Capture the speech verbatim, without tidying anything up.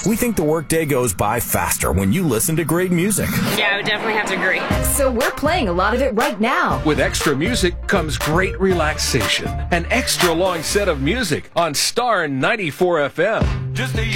We think the workday goes by faster when you listen to great music. Yeah, I would definitely have to agree. So we're playing a lot of it right now. With extra music comes great relaxation. An extra long set of music on Star ninety-four F M. Just a